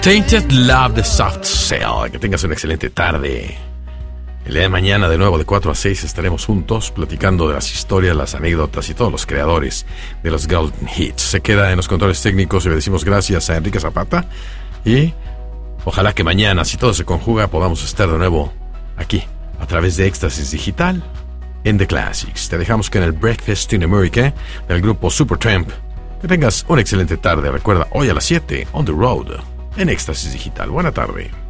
Tainted Love de Soft Cell. Que tengas una excelente tarde. El día de mañana, de nuevo, de 4 a 6, estaremos juntos platicando de las historias, las anécdotas y todos los creadores de los Golden Hits. Se queda en los controles técnicos y le decimos gracias a Enrique Zapata. Y ojalá que mañana, si todo se conjuga, podamos estar de nuevo aquí, a través de Éxtasis Digital, en The Classics. Te dejamos con el Breakfast in America del grupo Supertramp. Que tengas una excelente tarde. Recuerda, hoy a las 7, On the Road, en Éxtasis Digital. Buena tarde.